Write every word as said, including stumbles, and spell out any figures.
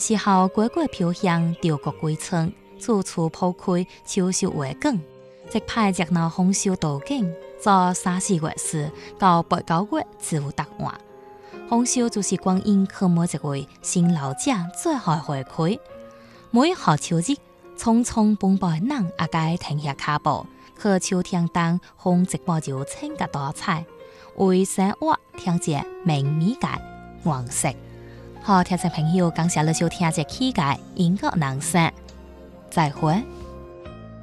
时候乖乖飘香，调国归村，处处铺开秋收花梗，即派热闹丰收道景，做三四月时到八九月自有答案。丰收就是光阴去每一位新老者最后回馈。每好秋日，匆匆奔波的人也该停下脚步，去秋天当烘一锅油青嘅大菜，为生活添一明媚嘅黄色。好，听众朋友，感谢你收听这期嘅音乐人生，再会。